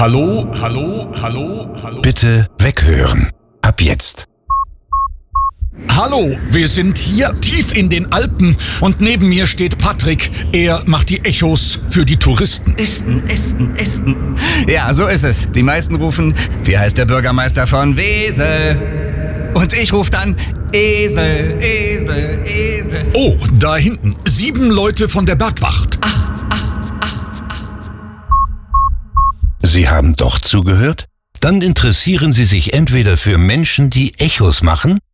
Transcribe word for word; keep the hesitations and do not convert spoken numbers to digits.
Hallo, hallo, hallo, hallo. Bitte weghören. Ab jetzt. Hallo, wir sind hier tief in den Alpen und neben mir steht Patrick. Er macht die Echos für die Touristen. Esten, Esten, Esten. Ja, so ist es. Die meisten rufen, wie heißt der Bürgermeister von Wesel? Und ich rufe dann Esel, Esel, Esel. Oh, da hinten. Sieben Leute von der Bergwacht. Acht, acht, acht, acht. Sie haben doch zugehört? Dann interessieren Sie sich entweder für Menschen, die Echos machen,